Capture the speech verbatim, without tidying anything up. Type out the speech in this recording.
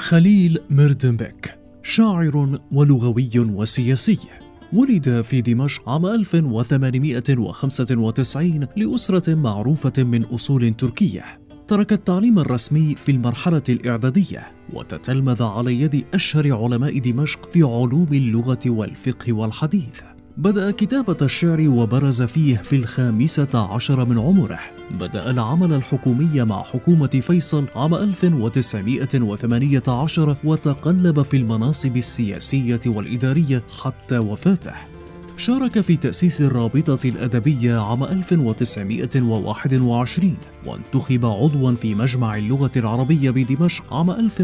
خليل ميردنبك شاعر ولغوي وسياسي، ولد في دمشق عام ألف وثمانمائة وخمسة وتسعين لأسرة معروفة من أصول تركية. ترك التعليم الرسمي في المرحلة الإعدادية وتتلمذ على يد أشهر علماء دمشق في علوم اللغة والفقه والحديث. بدأ كتابة الشعر وبرز فيه في الخامسة عشر من عمره. بدأ العمل الحكومي مع حكومة فيصل عام ألف وتسعمائة وثمانية عشر وتقلب في المناصب السياسية والإدارية حتى وفاته. شارك في تأسيس الرابطة الأدبية عام ألف وتسعمائة وواحد وعشرين، وانتخب عضواً في مجمع اللغة العربية بدمشق عام ألف